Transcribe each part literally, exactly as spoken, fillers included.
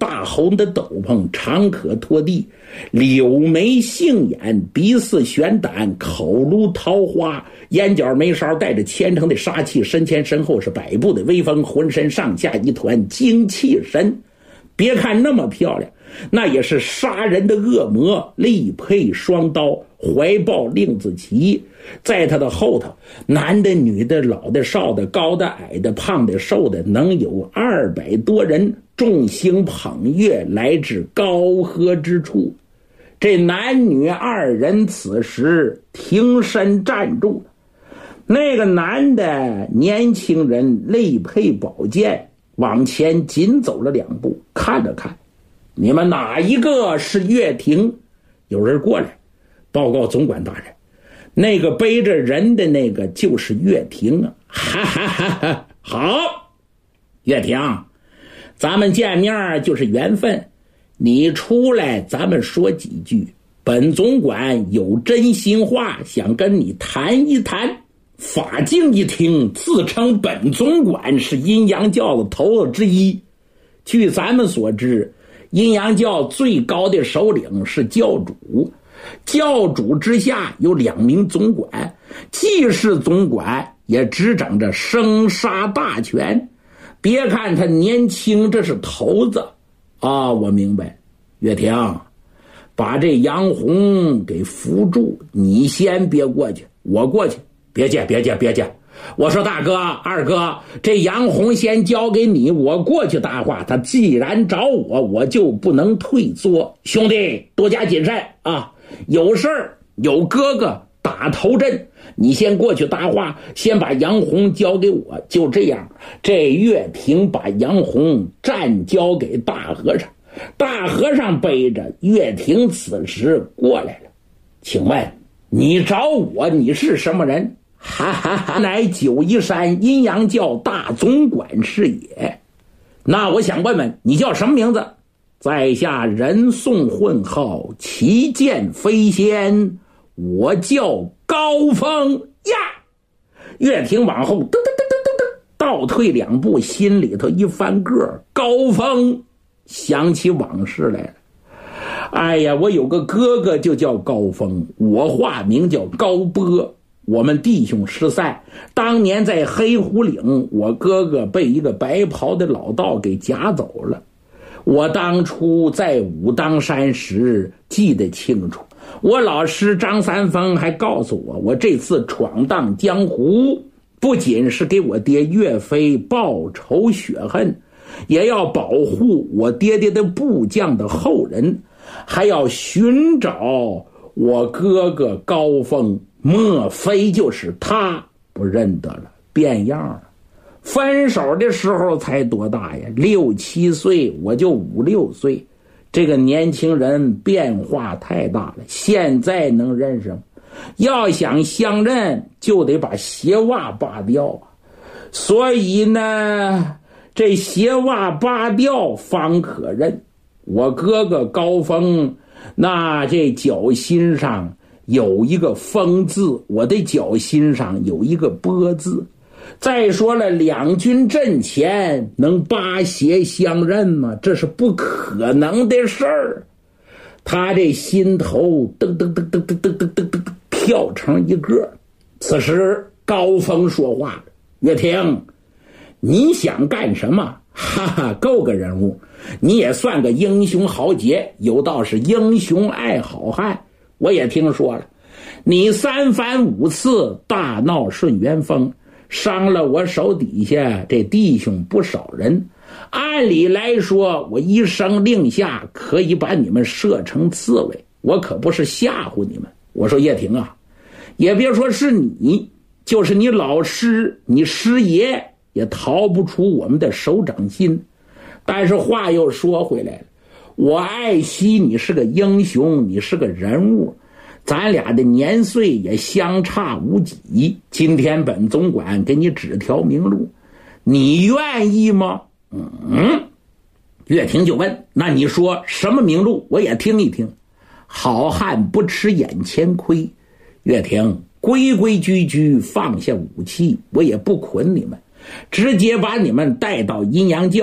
大红的斗篷，长可拖地，柳眉杏眼，鼻似玄丹，口如桃花，眼角眉梢带着虔诚的杀气，身前身后是百步的威风，浑身上下一团精气神。别看那么漂亮，那也是杀人的恶魔，力配双刀，怀抱令子旗。在他的后头，男的女的老的少的高的矮的胖的瘦的，能有二百多人，众星捧月，来至高河之处。这男女二人此时挺身站住了。那个男的年轻人肋配宝剑，往前紧走了两步，看了看，你们哪一个是岳霆？有人过来报告总管大人，那个背着人的那个就是岳霆啊！哈哈哈哈！好，岳霆，咱们见面就是缘分，你出来咱们说几句，本总管有真心话想跟你谈一谈。法镜一听，自称本总管是阴阳教的头子之一。据咱们所知，阴阳教最高的首领是教主，教主之下有两名总管，既是总管也执掌着生杀大权。别看他年轻，这是头子啊！我明白，岳霆，把这杨红给扶住，你先别过去，我过去。别介别介别介，我说大哥二哥，这杨红先交给你，我过去搭话，他既然找我，我就不能退缩。兄弟多加谨慎啊，有事儿有哥哥打头阵，你先过去搭话，先把杨红交给我。就这样，这岳霆把杨红暂交给大和尚，大和尚背着岳霆此时过来了。请问你找我，你是什么人？哈哈哈，乃九嶷山阴阳教大总管是也。那我想问问你叫什么名字？在下人送混号，旗舰飞仙，我叫高峰呀。岳霆往后噔噔噔噔噔噔倒退两步，心里头一翻个，高峰想起往事来了。哎呀，我有个哥哥就叫高峰，我化名叫高波。我们弟兄失散，当年在黑虎岭，我哥哥被一个白袍的老道给夹走了。我当初在武当山时记得清楚，我老师张三丰还告诉我，我这次闯荡江湖，不仅是给我爹岳飞报仇雪恨，也要保护我爹爹的部将的后人，还要寻找我哥哥高峰。莫非就是他？不认得了，变样了。分手的时候才多大呀？六七岁，我就五六岁。这个年轻人变化太大了，现在能认识吗？要想相认，就得把鞋袜扒掉啊。所以呢，这鞋袜扒掉方可认。我哥哥高峰，那这脚心上有一个风字，我的脚心上有一个波字。再说了，两军阵前能扒鞋相认吗？这是不可能的事儿。他这心头噔噔噔噔噔噔噔噔噔跳成一个。此时高峰说话了：岳霆，你想干什么？哈哈，够个人物，你也算个英雄豪杰，有道是英雄爱好汉。我也听说了，你三番五次大闹顺元峰，伤了我手底下这弟兄不少人。按理来说，我一声令下可以把你们射成刺猬，我可不是吓唬你们。我说岳霆啊，也别说是你，就是你老师你师爷也逃不出我们的手掌心。但是话又说回来了，我爱惜你是个英雄，你是个人物，咱俩的年岁也相差无几。今天本总管给你指条明路，你愿意吗？嗯，岳霆就问，那你说什么明路，我也听一听。好汉不吃眼前亏，岳霆规规矩矩放下武器，我也不捆你们，直接把你们带到阴阳教，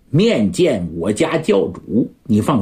面见我家教主，你放